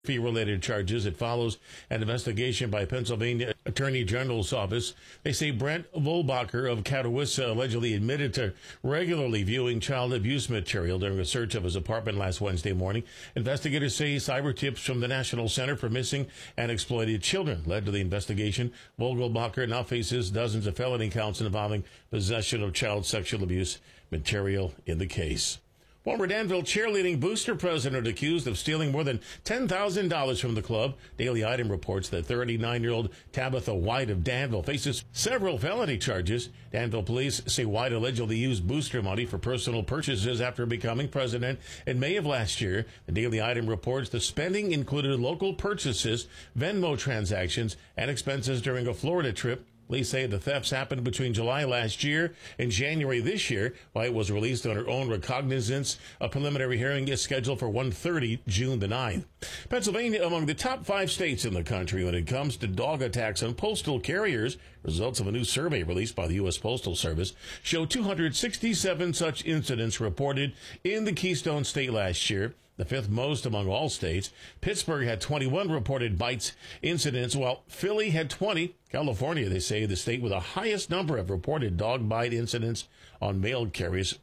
fee-related charges. It follows an investigation by Pennsylvania Attorney General's office. They say Brent Volbacher of Catawissa allegedly admitted to regularly viewing child abuse material during a search of his apartment last Wednesday morning. Investigators say cyber tips from the National Center for Missing and Exploited Children led to the investigation. Volbacher now faces dozens of felony counts involving possession of child sexual abuse material in the case. Former Danville cheerleading booster president accused of stealing more than $10,000 from the club. Daily Item reports that 39-year-old Tabitha White of Danville faces several felony charges. Danville police say White allegedly used booster money for personal purchases after becoming president in May of last year. The Daily Item reports the spending included local purchases, Venmo transactions, and expenses during a Florida trip. Police say the thefts happened between July last year and January this year. White was released on her own recognizance. A preliminary hearing is scheduled for 1:30 June the 9th. Pennsylvania among the top 5 states in the country when it comes to dog attacks on postal carriers. Results of a new survey released by the U.S. Postal Service show 267 such incidents reported in the Keystone State last year, the 5th most among all states. Pittsburgh had 21 reported bites incidents, while Philly had 20. California, they say, the state with the highest number of reported dog bite incidents on mail carriers,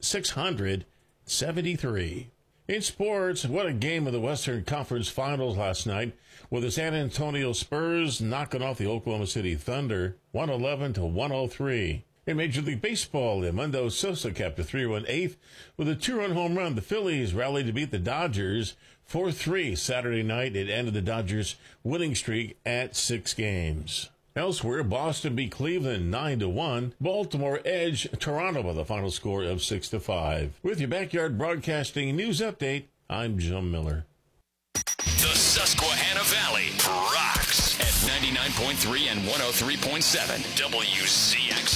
673. In sports, what a game of the Western Conference Finals last night, with the San Antonio Spurs knocking off the Oklahoma City Thunder 111-103. In Major League Baseball, Edmundo Sosa capped a 3-run eighth with a 2-run home run. The Phillies rallied to beat the Dodgers 4-3 Saturday night. It ended the Dodgers' winning streak at 6 games. Elsewhere, Boston beat Cleveland 9-1. Baltimore edged Toronto by the final score of 6-5. With your Backyard Broadcasting News Update, I'm Jim Miller. The Susquehanna Valley rocks at 99.3 and 103.7 WCX.